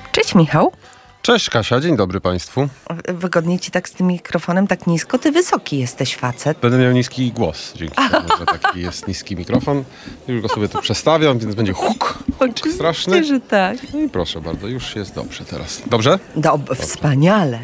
Cześć Michał. Cześć Kasia, dzień dobry Państwu. Wygodniej ci tak z tym mikrofonem, tak nisko? Ty wysoki jesteś, facet. Będę miał niski głos, dzięki temu, że taki jest niski mikrofon. Już go sobie tu przestawiam, więc będzie huk straszny. Że tak. No i proszę bardzo, już jest dobrze teraz. Dobrze? Wspaniale.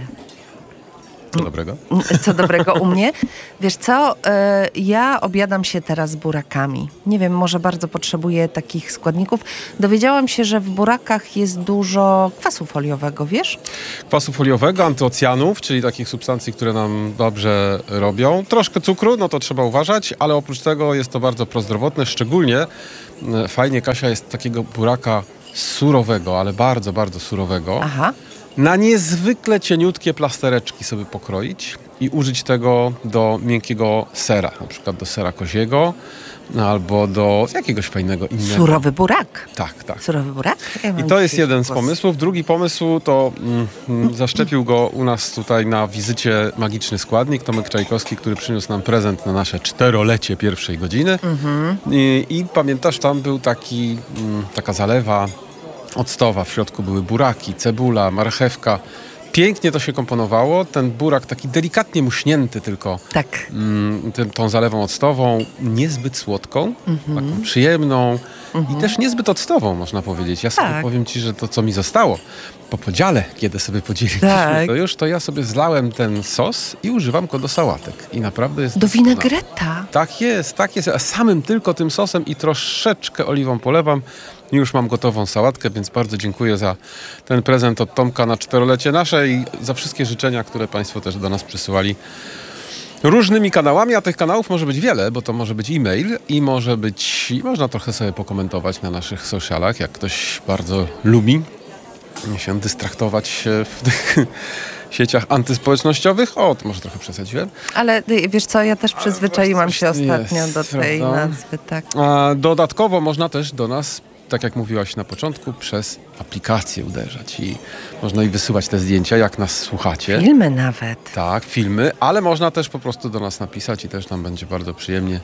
Co dobrego? Co dobrego u mnie? Wiesz co, ja obiadam się teraz burakami. Nie wiem, może bardzo potrzebuję takich składników. Dowiedziałam się, że w burakach jest dużo kwasu foliowego, wiesz? Kwasu foliowego, antyoceanów, czyli takich substancji, które nam dobrze robią. Troszkę cukru, no to trzeba uważać, ale oprócz tego jest to bardzo prozdrowotne. Szczególnie fajnie, Kasia, jest takiego buraka surowego, ale bardzo, bardzo surowego. Aha. Na niezwykle cieniutkie plastereczki sobie pokroić i użyć tego do miękkiego sera, na przykład do sera koziego albo do jakiegoś fajnego innego. Surowy burak. Tak. Surowy burak? I to jest jeden z pomysłów. Drugi pomysł to zaszczepił go u nas tutaj na wizycie magiczny składnik Tomek Czajkowski, który przyniósł nam prezent na nasze 4-lecie pierwszej godziny. I pamiętasz, tam był taka zalewa octowa, w środku były buraki, cebula, marchewka. Pięknie to się komponowało. Ten burak taki delikatnie muśnięty tylko Tak. Tą zalewą octową, niezbyt słodką, taką przyjemną i też niezbyt octową, można powiedzieć. Ja sobie powiem ci, że to, co mi zostało po podziale, kiedy sobie podzieliliśmy, to ja sobie zlałem ten sos i używam go do sałatek. I naprawdę jest... Do winagreta? Tak jest. A samym tylko tym sosem i troszeczkę oliwą polewam. I już mam gotową sałatkę, więc bardzo dziękuję za ten prezent od Tomka na 4-lecie nasze i za wszystkie życzenia, które Państwo też do nas przysyłali różnymi kanałami, a tych kanałów może być wiele, bo to może być e-mail i można trochę sobie pokomentować na naszych socialach, jak ktoś bardzo lubi się dystraktować w tych sieciach antyspołecznościowych. To może trochę przesadziłem. Ale wiesz co, ja też przyzwyczaiłam się ostatnio do tej nazwy. Tak. Dodatkowo można też do nas, tak jak mówiłaś na początku, przez aplikację uderzać i można i wysyłać te zdjęcia, jak nas słuchacie. Filmy nawet. Tak, filmy, ale można też po prostu do nas napisać i też nam będzie bardzo przyjemnie.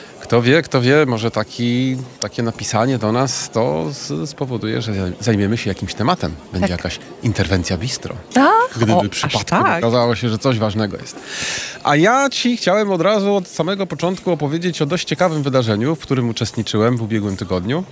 Kto wie, może takie napisanie do nas to spowoduje, że zajmiemy się jakimś tematem. Będzie jakaś interwencja bistro. Gdyby przypadkiem okazało się, że coś ważnego jest. A ja ci chciałem od razu od samego początku opowiedzieć o dość ciekawym wydarzeniu, w którym uczestniczyłem w ubiegłym tygodniu.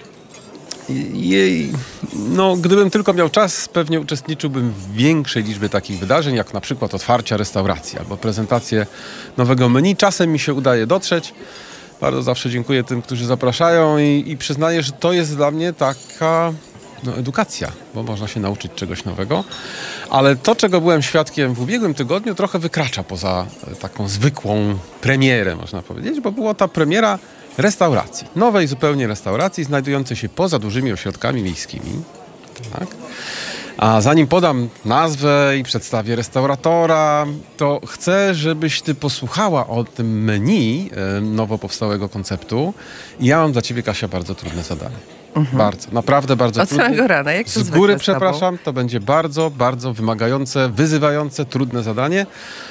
Gdybym tylko miał czas, pewnie uczestniczyłbym w większej liczbie takich wydarzeń, jak na przykład otwarcia restauracji albo prezentację nowego menu. Czasem mi się udaje dotrzeć. Bardzo zawsze dziękuję tym, którzy zapraszają i przyznaję, że to jest dla mnie taka edukacja, bo można się nauczyć czegoś nowego. Ale to, czego byłem świadkiem w ubiegłym tygodniu, trochę wykracza poza taką zwykłą premierę, można powiedzieć, bo była ta premiera restauracji. Nowej zupełnie restauracji, znajdującej się poza dużymi ośrodkami miejskimi. Tak? A zanim podam nazwę i przedstawię restauratora, to chcę, żebyś ty posłuchała o tym menu nowo powstałego konceptu. I ja mam dla ciebie, Kasia, bardzo trudne zadanie. Naprawdę bardzo trudne. Od samego rana, jak to z góry przepraszam, to będzie bardzo, bardzo wymagające, wyzywające, trudne zadanie.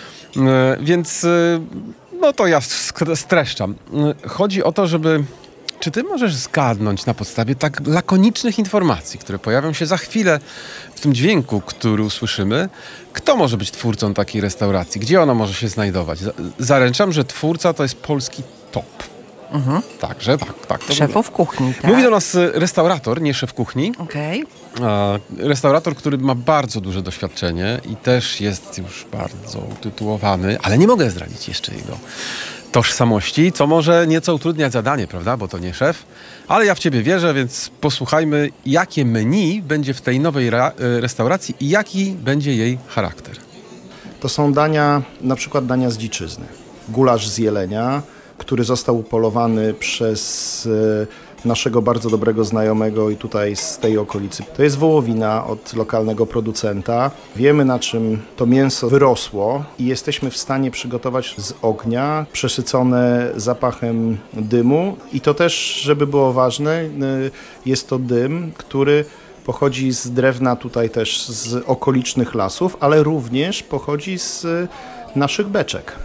Więc to ja streszczam. Chodzi o to, czy ty możesz zgadnąć na podstawie tak lakonicznych informacji, które pojawią się za chwilę w tym dźwięku, który usłyszymy, kto może być twórcą takiej restauracji? Gdzie ona może się znajdować? Zaręczam, że twórca to jest polski top. Także tak. Szefów kuchni, tak? Mówi do nas restaurator, nie szef kuchni. Okej. Restaurator, który ma bardzo duże doświadczenie i też jest już bardzo utytułowany, ale nie mogę zdradzić jeszcze jego tożsamości, co może nieco utrudniać zadanie, prawda? Bo to nie szef. Ale ja w ciebie wierzę, więc posłuchajmy, jakie menu będzie w tej nowej restauracji i jaki będzie jej charakter. To są dania, na przykład dania z dziczyzny. Gulasz z jelenia, który został upolowany przez naszego bardzo dobrego znajomego i tutaj z tej okolicy. To jest wołowina od lokalnego producenta. Wiemy, na czym to mięso wyrosło i jesteśmy w stanie przygotować z ognia, przesycone zapachem dymu. I to też, żeby było ważne, jest to dym, który pochodzi z drewna tutaj też z okolicznych lasów, ale również pochodzi z naszych beczek.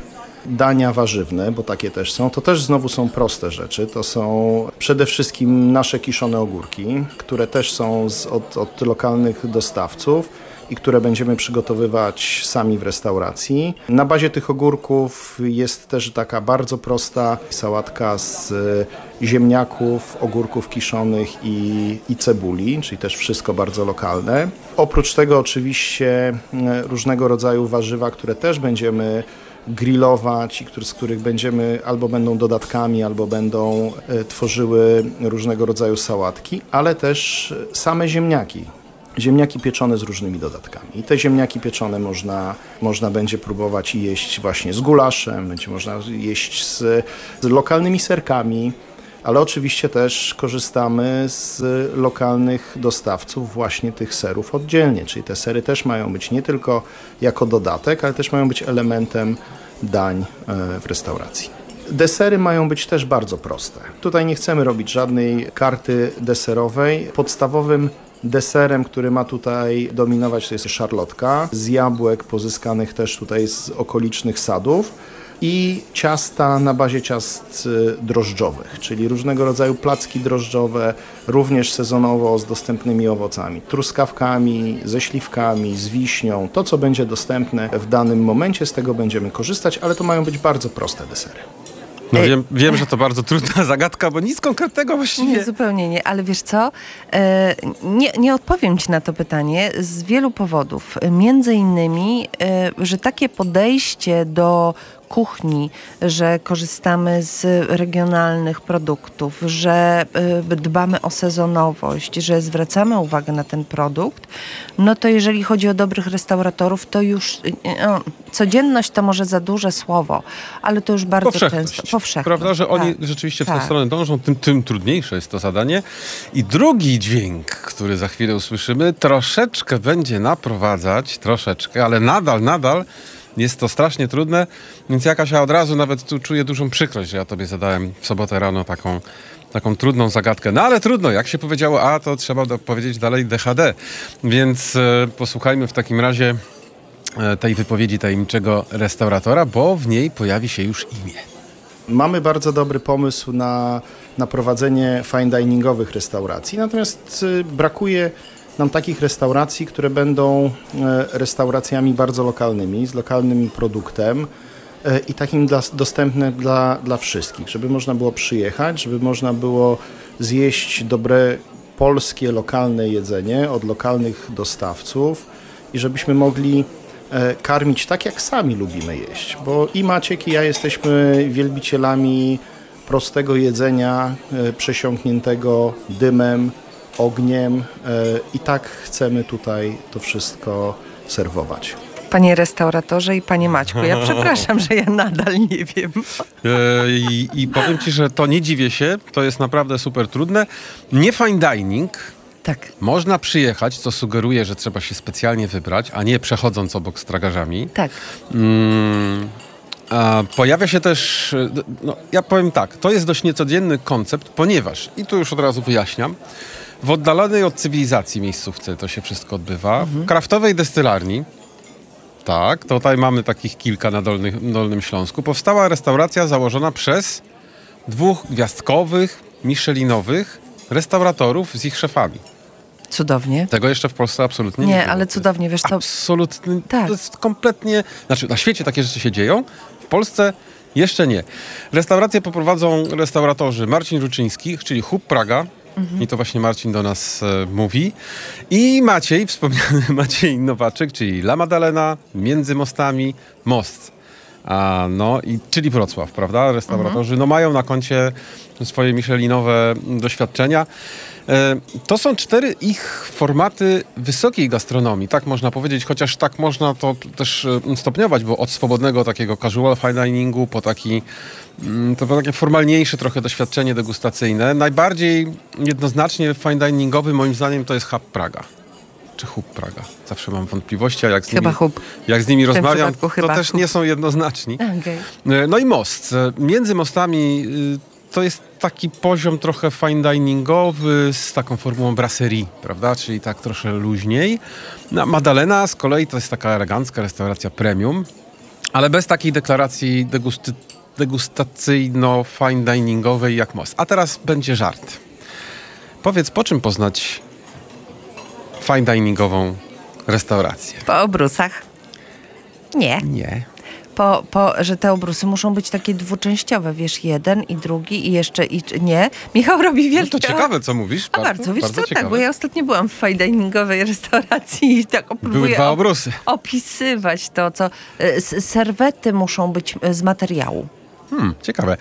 dania warzywne, bo takie też są. To też znowu są proste rzeczy. To są przede wszystkim nasze kiszone ogórki, które też są od lokalnych dostawców i które będziemy przygotowywać sami w restauracji. Na bazie tych ogórków jest też taka bardzo prosta sałatka z ziemniaków, ogórków kiszonych i cebuli, czyli też wszystko bardzo lokalne. Oprócz tego oczywiście różnego rodzaju warzywa, które też będziemy grillować i z których albo będą dodatkami, albo będą tworzyły różnego rodzaju sałatki, ale też same ziemniaki. Ziemniaki pieczone z różnymi dodatkami. I te ziemniaki pieczone można będzie próbować i jeść właśnie z gulaszem, będzie można jeść z lokalnymi serkami, ale oczywiście też korzystamy z lokalnych dostawców właśnie tych serów oddzielnie, czyli te sery też mają być nie tylko jako dodatek, ale też mają być elementem dań w restauracji. Desery mają być też bardzo proste. Tutaj nie chcemy robić żadnej karty deserowej. Podstawowym deserem, który ma tutaj dominować, to jest szarlotka z jabłek pozyskanych też tutaj z okolicznych sadów i ciasta na bazie ciast drożdżowych, czyli różnego rodzaju placki drożdżowe, również sezonowo z dostępnymi owocami, truskawkami, ze śliwkami, z wiśnią. To, co będzie dostępne w danym momencie, z tego będziemy korzystać, ale to mają być bardzo proste desery. No wiem, że to bardzo trudna zagadka, bo nic konkretnego właściwie... Nie, zupełnie nie, ale wiesz co, nie odpowiem ci na to pytanie z wielu powodów. Między innymi, że takie podejście do kuchni, że korzystamy z regionalnych produktów, że dbamy o sezonowość, że zwracamy uwagę na ten produkt, no to jeżeli chodzi o dobrych restauratorów, to już codzienność to może za duże słowo, ale to już bardzo często powszechność. Prawda, że oni rzeczywiście w tę stronę dążą, tym trudniejsze jest to zadanie. I drugi dźwięk, który za chwilę usłyszymy, troszeczkę będzie naprowadzać, ale nadal jest to strasznie trudne, więc Kasia od razu nawet tu czuję dużą przykrość, że ja tobie zadałem w sobotę rano taką trudną zagadkę. No ale trudno, jak się powiedziało A, to trzeba powiedzieć dalej DHD. Więc posłuchajmy w takim razie tej wypowiedzi tajemniczego restauratora, bo w niej pojawi się już imię. Mamy bardzo dobry pomysł na prowadzenie fine diningowych restauracji, natomiast brakuje nam takich restauracji, które będą restauracjami bardzo lokalnymi, z lokalnym produktem i takim dostępnym dla wszystkich, żeby można było przyjechać, żeby można było zjeść dobre polskie, lokalne jedzenie od lokalnych dostawców i żebyśmy mogli karmić tak, jak sami lubimy jeść, bo i Maciek, i ja jesteśmy wielbicielami prostego jedzenia, przesiąkniętego dymem, ogniem i tak chcemy tutaj to wszystko serwować. Panie restauratorze i panie Maćku, ja przepraszam, że ja nadal nie wiem. I powiem ci, że to nie dziwię się, to jest naprawdę super trudne. Nie fine dining. Tak. Można przyjechać, co sugeruje, że trzeba się specjalnie wybrać, a nie przechodząc obok z tragarzami. Tak. Pojawia się też, ja powiem tak, to jest dość niecodzienny koncept, ponieważ, i tu już od razu wyjaśniam, w oddalonej od cywilizacji miejscówce to się wszystko odbywa, w kraftowej destylarni, tak, tutaj mamy takich kilka na Dolnym Śląsku, powstała restauracja założona przez 2-gwiazdkowych, michelinowych restauratorów z ich szefami. Cudownie. Tego jeszcze w Polsce absolutnie nie było. Ale cudownie, wiesz co? Absolutnie, tak. To jest kompletnie, na świecie takie rzeczy się dzieją, w Polsce jeszcze nie. Restaurację poprowadzą restauratorzy Marcin Ruczyński, czyli Hub Praga, i to właśnie Marcin do nas mówi, i Maciej, wspomniany Maciej Nowaczyk, czyli La Maddalena, Między Mostami, Most. Czyli Wrocław, prawda? Restauratorzy mają na koncie swoje michelinowe doświadczenia. To są 4 ich formaty wysokiej gastronomii, tak można powiedzieć, chociaż tak można to też stopniować, bo od swobodnego takiego casual fine diningu po takie formalniejsze trochę doświadczenie degustacyjne. Najbardziej jednoznacznie fine diningowy moim zdaniem to jest Hub Praga. Czy Hub Praga. Zawsze mam wątpliwości, a jak z nimi rozmawiam, to też nie są jednoznaczni. Okay. No i Most. Między Mostami to jest taki poziom trochę fine diningowy z taką formułą brasserie, prawda? Czyli tak troszkę luźniej. Maddalena z kolei to jest taka elegancka restauracja premium. Ale bez takiej deklaracji degustacyjno-fine diningowej jak most. A teraz będzie żart. Powiedz, po czym poznać fine diningową restaurację? Po obrusach? Nie. Nie. Że te obrusy muszą być takie dwuczęściowe, wiesz, jeden i drugi i jeszcze nie. Michał robi No wielkie... to ciekawe, co mówisz. Bardzo, wiesz co, ciekawe. tak, bo ja ostatnio byłam w fine diningowej restauracji i tak Były próbuję dwa obrusy. opisywać to, co... Serwety muszą być z materiału. Ciekawe.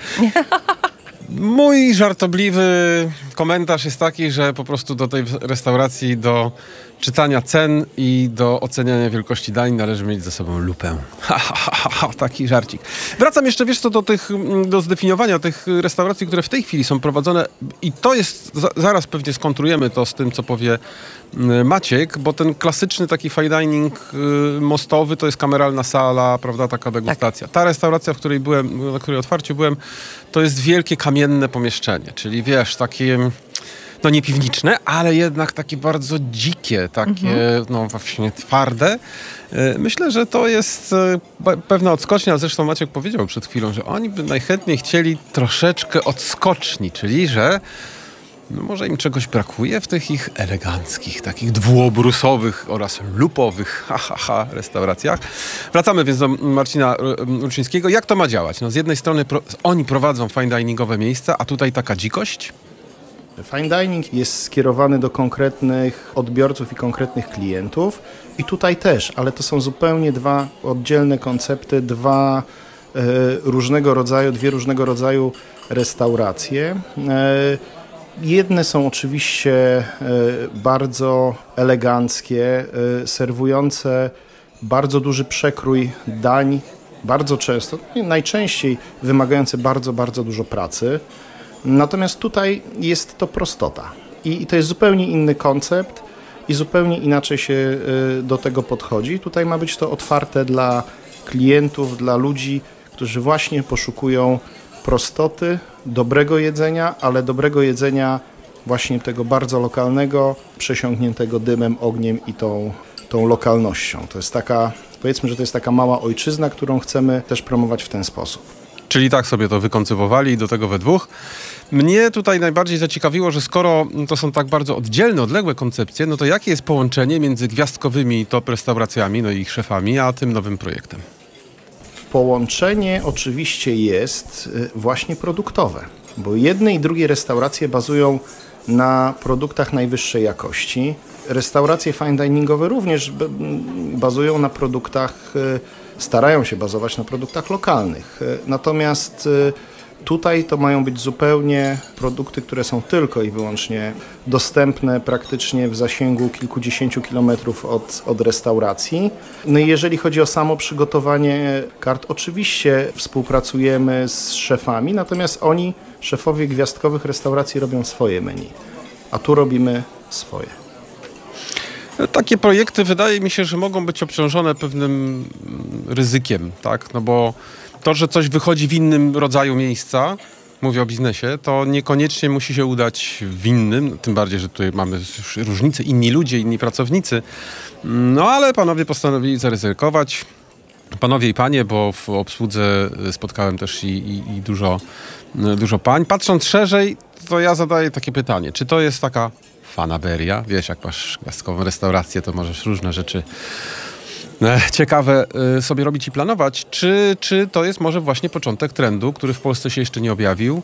Mój żartobliwy komentarz jest taki, że po prostu do tej restauracji, do czytania cen i do oceniania wielkości dań należy mieć ze sobą lupę. Taki żarcik. Wracam jeszcze, wiesz co, do zdefiniowania tych restauracji, które w tej chwili są prowadzone i to jest, zaraz pewnie skontrujemy to z tym, co powie Maciek, bo ten klasyczny taki fine dining mostowy to jest kameralna sala, prawda, taka degustacja. Ta restauracja, w której byłem, na której otwarciu byłem, to jest wielkie kamienne pomieszczenie, czyli wiesz, takie no nie piwniczne, ale jednak takie bardzo dzikie, takie no właśnie twarde. Myślę, że to jest pewna odskocznia, zresztą Maciek powiedział przed chwilą, że oni by najchętniej chcieli troszeczkę odskoczni, czyli że no może im czegoś brakuje w tych ich eleganckich, takich dwuobrusowych oraz lupowych restauracjach. Wracamy więc do Marcina Rucińskiego. Jak to ma działać? No z jednej strony oni prowadzą fine diningowe miejsca, a tutaj taka dzikość? Fine dining jest skierowany do konkretnych odbiorców i konkretnych klientów i tutaj też, ale to są zupełnie dwa oddzielne koncepty, dwie różnego rodzaju restauracje. Jedne są oczywiście bardzo eleganckie, serwujące bardzo duży przekrój dań, bardzo często, najczęściej wymagające bardzo, bardzo dużo pracy. Natomiast tutaj jest to prostota i to jest zupełnie inny koncept i zupełnie inaczej się do tego podchodzi. Tutaj ma być to otwarte dla klientów, dla ludzi, którzy właśnie poszukują prostoty, dobrego jedzenia, ale dobrego jedzenia właśnie tego bardzo lokalnego, przesiąkniętego dymem, ogniem i tą lokalnością. To jest taka, powiedzmy, że to jest taka mała ojczyzna, którą chcemy też promować w ten sposób. Czyli tak sobie to wykoncywowali i do tego we dwóch. Mnie tutaj najbardziej zaciekawiło, że skoro to są tak bardzo oddzielne, odległe koncepcje, no to jakie jest połączenie między gwiazdkowymi top restauracjami, no i ich szefami, a tym nowym projektem? Połączenie oczywiście jest właśnie produktowe, bo jedne i drugie restauracje bazują na produktach najwyższej jakości. Restauracje fine diningowe również bazują na produktach, starają się bazować na produktach lokalnych. Natomiast tutaj to mają być zupełnie produkty, które są tylko i wyłącznie dostępne praktycznie w zasięgu kilkudziesięciu kilometrów od restauracji. No i jeżeli chodzi o samo przygotowanie kart, oczywiście współpracujemy z szefami, natomiast oni, szefowie gwiazdkowych restauracji, robią swoje menu, a tu robimy swoje. Takie projekty wydaje mi się, że mogą być obciążone pewnym ryzykiem, tak? No bo to, że coś wychodzi w innym rodzaju miejsca, mówię o biznesie, to niekoniecznie musi się udać w innym, tym bardziej, że tutaj mamy różnice, inni ludzie, inni pracownicy. No ale panowie postanowili zaryzykować. Panowie i panie, bo w obsłudze spotkałem też i dużo pań. Patrząc szerzej, to ja zadaję takie pytanie, czy to jest taka fanaberia? Wiesz, jak masz gwiazdkową restaurację, to możesz różne rzeczy ciekawe sobie robić i planować. Czy to jest może właśnie początek trendu, który w Polsce się jeszcze nie objawił?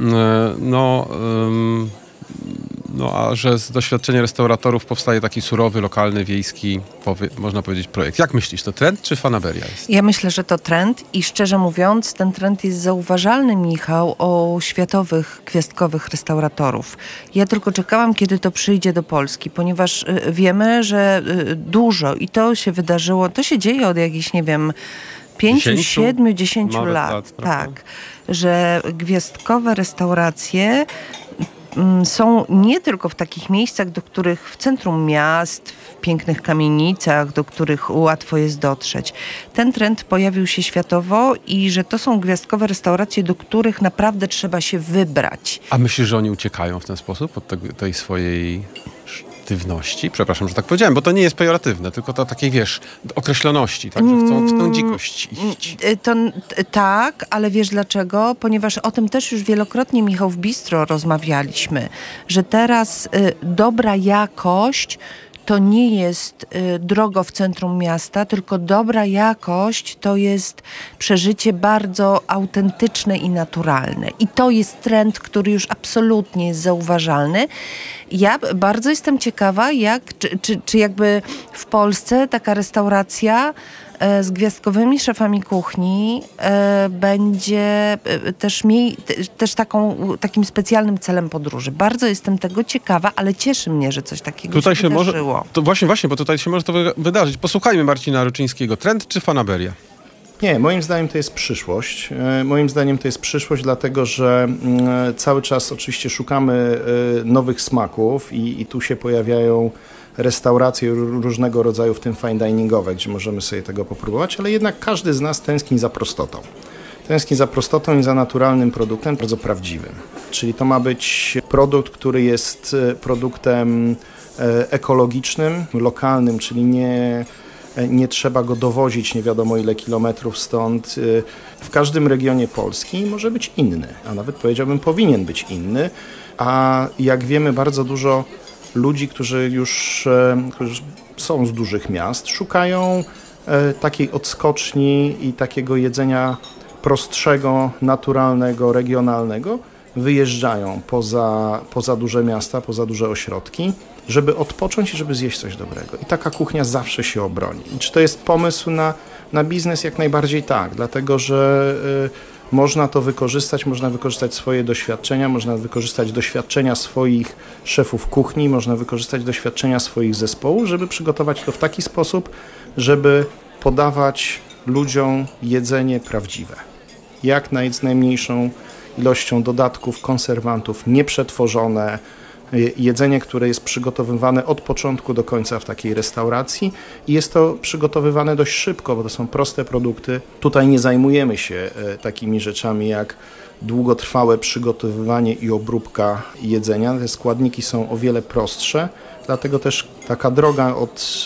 A że z doświadczenia restauratorów powstaje taki surowy, lokalny, wiejski, można powiedzieć, projekt. Jak myślisz, to trend czy fanaberia jest? Ja myślę, że to trend i szczerze mówiąc, ten trend jest zauważalny, Michał, u światowych gwiazdkowych restauratorów. Ja tylko czekałam, kiedy to przyjdzie do Polski, ponieważ wiemy, że dużo i to się wydarzyło, to się dzieje od jakichś, nie wiem, 5, 7, 10 lat. Tak, że gwiazdkowe restauracje są nie tylko w takich miejscach, do których w centrum miast, w pięknych kamienicach, do których łatwo jest dotrzeć. Ten trend pojawił się światowo i że to są gwiazdkowe restauracje, do których naprawdę trzeba się wybrać. A myślisz, że oni uciekają w ten sposób od tej swojej pejoratywności, przepraszam, że tak powiedziałem, bo to nie jest pejoratywne, tylko to takiej, wiesz, określoności, tak, że chcą w tą dzikość iść. Tak, ale wiesz dlaczego? Ponieważ o tym też już wielokrotnie, Michał, w Bistro rozmawialiśmy, że teraz dobra jakość to nie jest drogo w centrum miasta, tylko dobra jakość to jest przeżycie bardzo autentyczne i naturalne. I to jest trend, który już absolutnie jest zauważalny. Ja bardzo jestem ciekawa, czy jakby w Polsce taka restauracja z gwiazdkowymi szefami kuchni będzie też takim specjalnym celem podróży. Bardzo jestem tego ciekawa, ale cieszy mnie, że coś takiego Tutaj się wydarzyło. Może, to właśnie, bo tutaj się może to wydarzyć. Posłuchajmy Marcina Ruczyńskiego. Trend czy fanaberia? Nie, moim zdaniem to jest przyszłość. Moim zdaniem to jest przyszłość, dlatego że cały czas oczywiście szukamy nowych smaków i tu się pojawiają restauracje różnego rodzaju, w tym fine diningowe, gdzie możemy sobie tego popróbować, ale jednak każdy z nas tęskni za prostotą. Tęskni za prostotą i za naturalnym produktem, bardzo prawdziwym. Czyli to ma być produkt, który jest produktem ekologicznym, lokalnym, czyli nie trzeba go dowozić nie wiadomo ile kilometrów stąd. W każdym regionie Polski może być inny, a nawet powiedziałbym powinien być inny, a jak wiemy bardzo dużo ludzi, którzy już są z dużych miast, szukają takiej odskoczni i takiego jedzenia prostszego, naturalnego, regionalnego, wyjeżdżają poza duże miasta, poza duże ośrodki, żeby odpocząć i żeby zjeść coś dobrego. I taka kuchnia zawsze się obroni. I czy to jest pomysł na biznes? Jak najbardziej tak, dlatego że można to wykorzystać, można wykorzystać swoje doświadczenia, można wykorzystać doświadczenia swoich szefów kuchni, można wykorzystać doświadczenia swoich zespołów, żeby przygotować to w taki sposób, żeby podawać ludziom jedzenie prawdziwe. Jak z najmniejszą ilością dodatków, konserwantów, nieprzetworzone, jedzenie, które jest przygotowywane od początku do końca w takiej restauracji i jest to przygotowywane dość szybko, bo to są proste produkty. Tutaj nie zajmujemy się takimi rzeczami jak długotrwałe przygotowywanie i obróbka jedzenia. Te składniki są o wiele prostsze, dlatego też taka droga od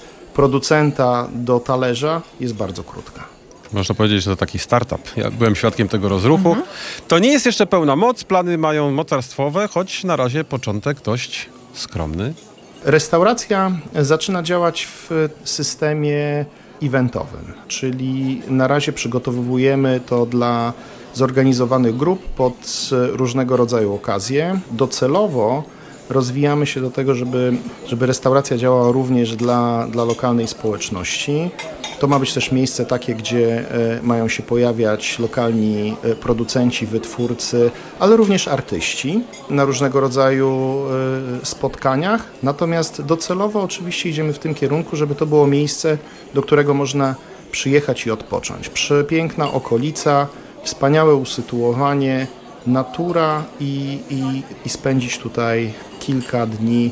producenta do talerza jest bardzo krótka. Można powiedzieć, że to taki startup. Ja byłem świadkiem tego rozruchu. To nie jest jeszcze pełna moc, plany mają mocarstwowe, choć na razie początek dość skromny. Restauracja zaczyna działać w systemie eventowym, czyli na razie przygotowujemy to dla zorganizowanych grup pod różnego rodzaju okazje. Docelowo rozwijamy się do tego, żeby restauracja działała również dla lokalnej społeczności. To ma być też miejsce takie, gdzie mają się pojawiać lokalni producenci, wytwórcy, ale również artyści na różnego rodzaju spotkaniach. Natomiast docelowo oczywiście idziemy w tym kierunku, żeby to było miejsce, do którego można przyjechać i odpocząć. Przepiękna okolica, wspaniałe usytuowanie, natura i spędzić tutaj kilka dni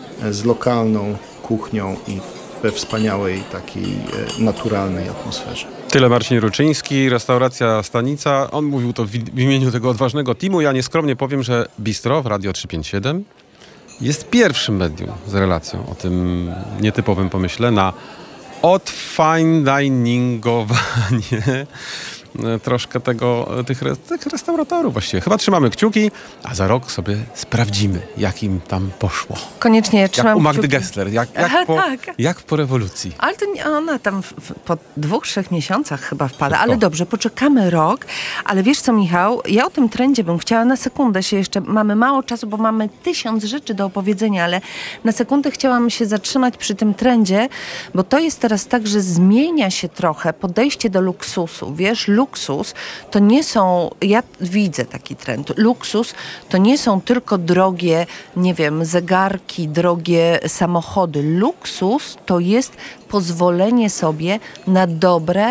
z lokalną kuchnią i we wspaniałej takiej naturalnej atmosferze. Tyle Marcin Ruczyński, restauracja Stanica. On mówił to w imieniu tego odważnego teamu. Ja nieskromnie powiem, że Bistro w Radio 357 jest pierwszym medium z relacją o tym nietypowym pomyśle na odfine-diningowanie troszkę tych restauratorów właściwie. Chyba trzymamy kciuki, a za rok sobie sprawdzimy, jak im tam poszło. Koniecznie trzymam jak u Magdy kciuki. Gessler, jak po rewolucji. Ale to nie, ona tam po 2-3 miesiącach chyba wpada. Ale dobrze, poczekamy rok. Ale wiesz co, Michał, ja o tym trendzie bym chciała na sekundę się jeszcze, mamy mało czasu, bo mamy 1000 rzeczy do opowiedzenia, ale na sekundę chciałam się zatrzymać przy tym trendzie, bo to jest teraz tak, że zmienia się trochę podejście do luksusu. Wiesz, luksus to nie są, ja widzę taki trend, luksus to nie są tylko drogie, nie wiem, zegarki, drogie samochody. Luksus to jest pozwolenie sobie na dobre,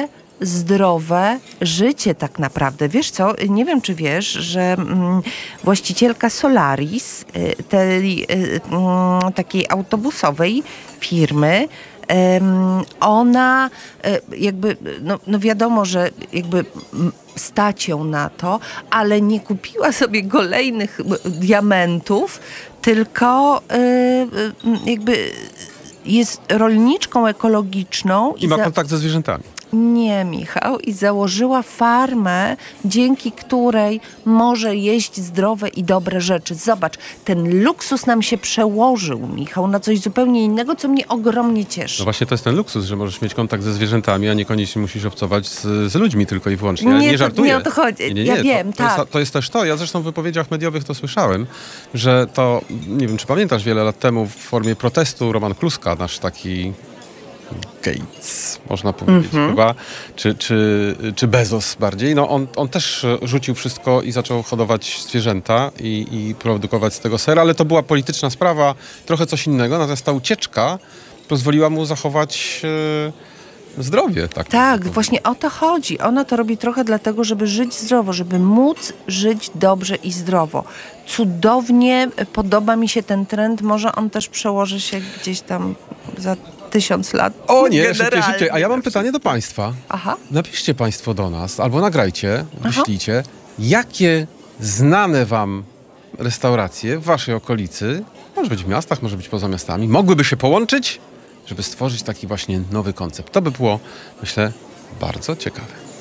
zdrowe życie tak naprawdę. Wiesz co, nie wiem czy wiesz, że właścicielka Solaris, tej takiej autobusowej firmy, ona jakby, no wiadomo, że jakby stać ją na to, ale nie kupiła sobie kolejnych diamentów, tylko jakby jest rolniczką ekologiczną. I ma kontakt ze zwierzętami. Nie, Michał. I założyła farmę, dzięki której może jeść zdrowe i dobre rzeczy. Zobacz, ten luksus nam się przełożył, Michał, na coś zupełnie innego, co mnie ogromnie cieszy. No właśnie to jest ten luksus, że możesz mieć kontakt ze zwierzętami, a niekoniecznie musisz obcować z ludźmi tylko i wyłącznie. Ja nie żartuję. Nie o to chodzi. Nie, ja wiem, tak. To jest też to. Ja zresztą w wypowiedziach mediowych to słyszałem, że to, nie wiem czy pamiętasz, wiele lat temu w formie protestu Roman Kluska, nasz taki Gates, można powiedzieć chyba, czy Bezos bardziej. No on też rzucił wszystko i zaczął hodować zwierzęta i produkować z tego ser, ale to była polityczna sprawa, trochę coś innego, natomiast ta ucieczka pozwoliła mu zachować zdrowie. Tak, właśnie o to chodzi. Ona to robi trochę dlatego, żeby żyć zdrowo, żeby móc żyć dobrze i zdrowo. Cudownie podoba mi się ten trend, może on też przełoży się gdzieś tam za 1000 lat. O nie, szybciej. A ja mam pytanie do Państwa. Aha. Napiszcie Państwo do nas, albo nagrajcie, wyślijcie, jakie znane Wam restauracje w Waszej okolicy, może być w miastach, może być poza miastami, mogłyby się połączyć, żeby stworzyć taki właśnie nowy koncept. To by było, myślę, bardzo ciekawe.